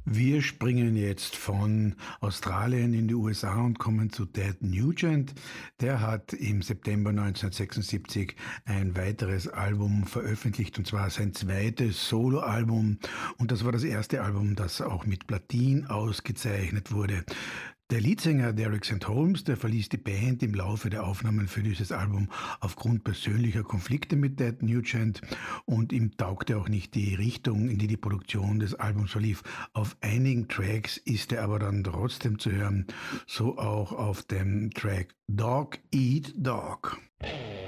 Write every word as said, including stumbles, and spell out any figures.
Wir springen jetzt von Australien in die U S A und kommen zu Ted Nugent. Der hat im September neunzehnhundertsechsundsiebzig ein weiteres Album veröffentlicht, und zwar sein zweites Soloalbum. Und das war das erste Album, das auch mit Platin ausgezeichnet wurde. Der Leadsänger Derek Saint Holmes, der verließ die Band im Laufe der Aufnahmen für dieses Album aufgrund persönlicher Konflikte mit Ted Nugent, und ihm taugte auch nicht die Richtung, in die die Produktion des Albums verlief. Auf einigen Tracks ist er aber dann trotzdem zu hören, so auch auf dem Track Dog Eat Dog.